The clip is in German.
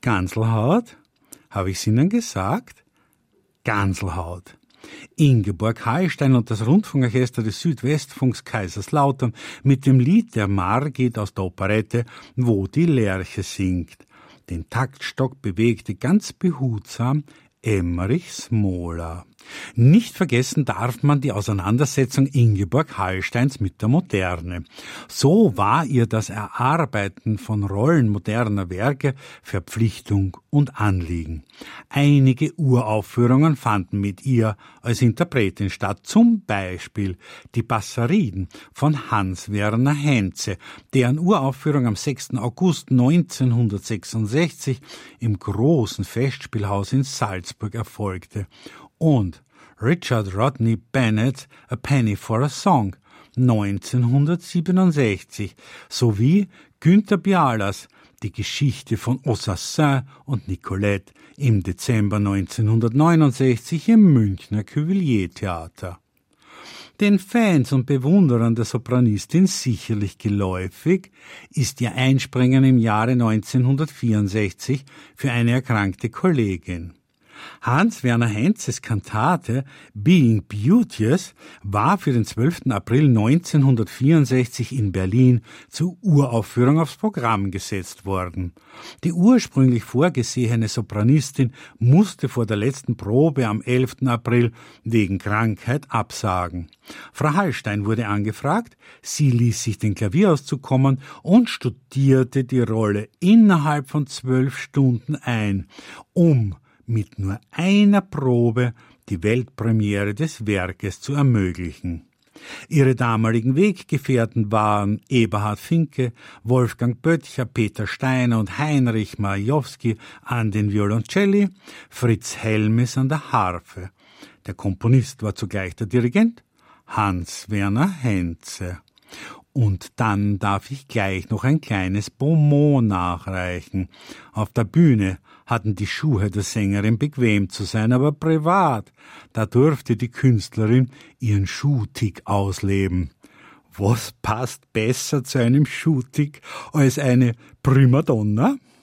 Ganselhaut? Habe ich's Ihnen gesagt? Ganselhaut. Ingeborg Hallstein und das Rundfunkorchester des Südwestfunks Kaiserslautern mit dem Lied der Margit aus der Operette Wo die Lerche singt. Den Taktstock bewegte ganz behutsam Emmerich Smola. Nicht vergessen darf man die Auseinandersetzung Ingeborg Hallsteins mit der Moderne. So war ihr das Erarbeiten von Rollen moderner Werke Verpflichtung und Anliegen. Einige Uraufführungen fanden mit ihr als Interpretin statt, zum Beispiel die Passariden von Hans-Werner Henze, deren Uraufführung am 6. August 1966 im großen Festspielhaus in Salzburg erfolgte. Und Richard Rodney Bennett A Penny for a Song 1967 sowie Günter Bialas Die Geschichte von Assassin und Nicolette im Dezember 1969 im Münchner Cuvillier-Theater. Den Fans und Bewunderern der Sopranistin sicherlich geläufig ist ihr Einspringen im Jahre 1964 für eine erkrankte Kollegin. Hans-Werner Henzes Kantate Being Beauteous war für den 12. April 1964 in Berlin zur Uraufführung aufs Programm gesetzt worden. Die ursprünglich vorgesehene Sopranistin musste vor der letzten Probe am 11. April wegen Krankheit absagen. Frau Hallstein wurde angefragt, sie ließ sich den Klavierauszug kommen und studierte die Rolle innerhalb von 12 Stunden ein, um mit nur einer Probe die Weltpremiere des Werkes zu ermöglichen. Ihre damaligen Weggefährten waren Eberhard Finke, Wolfgang Böttcher, Peter Steiner und Heinrich Majowski an den Violoncelli, Fritz Helmes an der Harfe. Der Komponist war zugleich der Dirigent, Hans-Werner Henze. Und dann darf ich gleich noch ein kleines Bonmot nachreichen. Auf der Bühne hatten die Schuhe der Sängerin bequem zu sein, aber privat, da durfte die Künstlerin ihren Schuhtick ausleben. Was passt besser zu einem Schuhtick als eine Primadonna?